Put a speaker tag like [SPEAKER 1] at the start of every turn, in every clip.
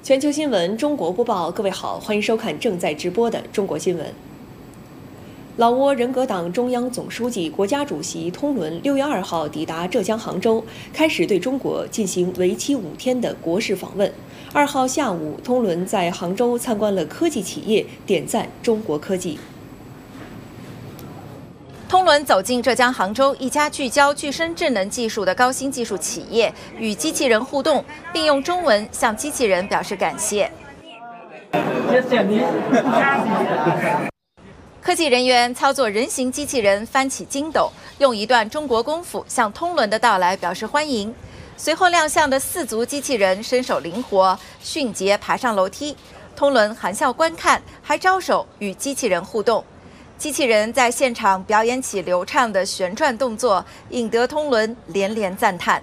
[SPEAKER 1] 全球新闻中国播报，各位好，欢迎收看正在直播的中国新闻。老挝人格党中央总书记、国家主席通伦6月2号抵达浙江杭州，开始对中国进行为期5天的国事访问。2号下午，通伦在杭州参观了科技企业，点赞中国科技。
[SPEAKER 2] 通伦走进浙江杭州一家聚焦具身智能技术的高新技术企业，与机器人互动，并用中文向机器人表示感谢。谢谢你。科技人员操作人形机器人翻起筋斗，用一段中国功夫向通伦的到来表示欢迎。随后亮相的4足机器人身手灵活，迅捷爬上楼梯。通伦含笑观看，还招手与机器人互动。 机器人在现场表演起流畅的旋转动作，引得通伦连连赞叹。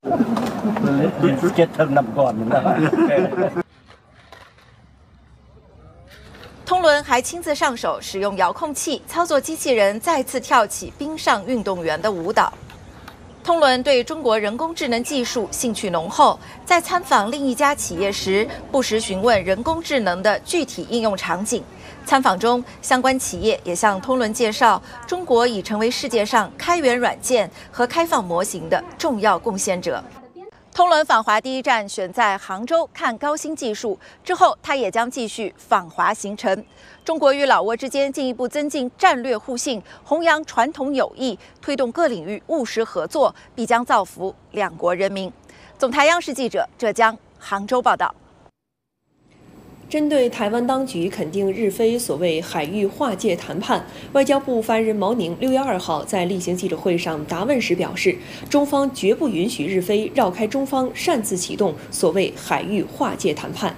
[SPEAKER 2] 通伦还亲自上手，使用遥控器操作机器人，再次跳起冰上运动员的舞蹈。通伦对中国人工智能技术兴趣浓厚，在参访另一家企业时，不时询问人工智能的具体应用场景。 参访中，相关企业也向通伦介绍，中国已成为世界上开源软件和开放模型的重要贡献者。通伦访华第一站选在杭州看高新技术，之后他也将继续访华行程。中国与老挝之间进一步增进战略互信，弘扬传统友谊，推动各领域务实合作，必将造福两国人民。总台央视记者浙江杭州报道。
[SPEAKER 1] 针对台湾当局肯定日菲所谓海域划界谈判，外交部发言人毛宁6月2号在例行记者会上答问时表示，中方绝不允许日菲绕开中方擅自启动所谓海域划界谈判。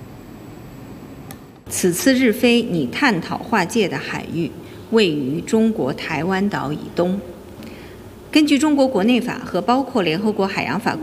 [SPEAKER 3] 此次日菲拟探讨划界的海域位于中国台湾岛以东。根据中国国内法和包括联合国海洋法